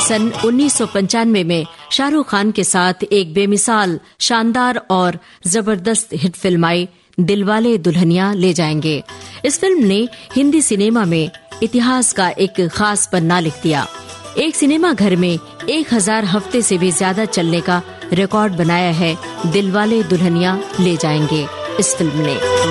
सन 1995 में शाहरुख खान के साथ एक बेमिसाल, शानदार और जबरदस्त हिट फिल्म आई दिलवाले दुल्हनिया ले जाएंगे। इस फिल्म ने हिंदी सिनेमा में इतिहास का एक खास पन्ना लिख दिया। एक सिनेमा घर में 1000 हफ्ते से भी ज्यादा चलने का रिकॉर्ड बनाया है दिलवाले दुल्हनिया ले जाएंगे इस फिल्म ने।